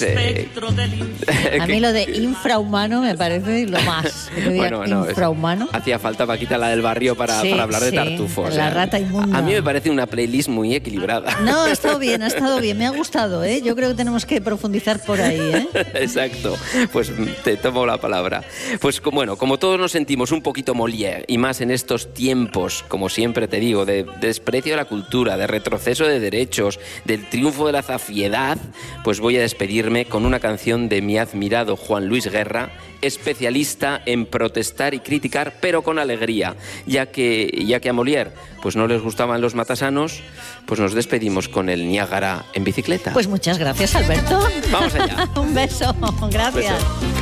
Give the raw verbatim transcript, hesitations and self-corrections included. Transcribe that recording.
pues... Eh, a mí lo de infrahumano me parece lo más. Bueno, bueno, infrahumano. Es, hacía falta Paquita la del barrio para, sí, para hablar de sí, tartufos. La o sea, rata inmunda. A mí me parece una playlist muy equilibrada. No, ha estado bien, ha estado bien. Me ha gustado, ¿eh? Yo creo que tenemos que profundizar por ahí, ¿eh? Exacto. Pues te tomo la palabra. Pues bueno, como todos nos sentimos un poquito Molière, y más en estos tiempos, como siempre te digo, de, de desprecio de la cultura, de retroceso de derechos, del triunfo de la zafiedad, pues voy a despedirme con una canción de mi admirado Juan Luis Guerra, especialista en protestar y criticar, pero con alegría, ya que, ya que a Molière pues no les gustaban los matasanos, pues nos despedimos con el Niágara en bicicleta. Pues muchas gracias, Alberto. Vamos allá. Un beso, gracias. Un beso.